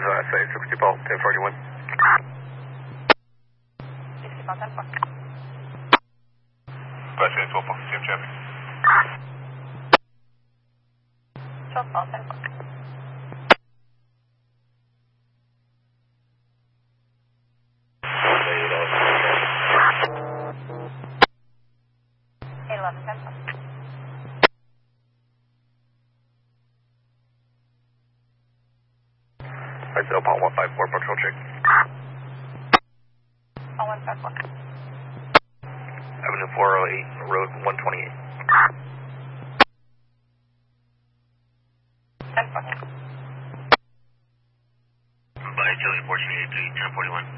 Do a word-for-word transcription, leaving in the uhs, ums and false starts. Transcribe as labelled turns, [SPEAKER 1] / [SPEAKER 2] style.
[SPEAKER 1] uh, say sixty ball, ten forty-one.
[SPEAKER 2] sixty ball, ten forty.
[SPEAKER 1] Question twelve ball, same traffic.
[SPEAKER 2] twelve ball, ten forty. eleven, ten forty.
[SPEAKER 1] Right, so Paul one five four, patrol check.
[SPEAKER 2] Paul one five four.
[SPEAKER 1] Avenue four oh eight, road one twenty-eight.
[SPEAKER 2] ten forty.
[SPEAKER 1] By Chili fourteen eighty-three, ten forty-one.